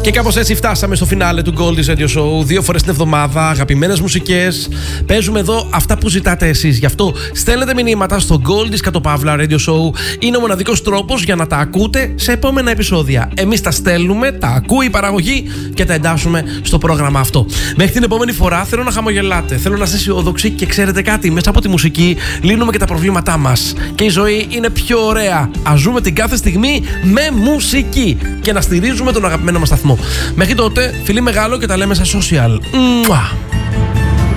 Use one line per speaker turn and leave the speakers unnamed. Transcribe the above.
Και κάπως έτσι φτάσαμε στο φινάλε του Goldie's Radio Show. 2 φορές την εβδομάδα, αγαπημένες μουσικές. Παίζουμε εδώ αυτά που ζητάτε εσείς. Γι' αυτό στέλνετε μηνύματα στο Goldie's Radio Show. Είναι ο μοναδικός τρόπος για να τα ακούτε σε επόμενα επεισόδια. Εμείς τα στέλνουμε, τα ακούει η παραγωγή και τα εντάσσουμε στο πρόγραμμα αυτό. Μέχρι την επόμενη φορά θέλω να χαμογελάτε. Θέλω να είστε αισιόδοξοι και ξέρετε κάτι. Μέσα από τη μουσική λύνουμε και τα προβλήματά μας. Και η ζωή είναι πιο ωραία. Ας ζούμε την κάθε στιγμή με μουσική και να στηρίζουμε τον αγαπημένο μας σταθμό. Μέχρι τότε, φιλί μεγάλο και τα λέμε στα social. Μουα!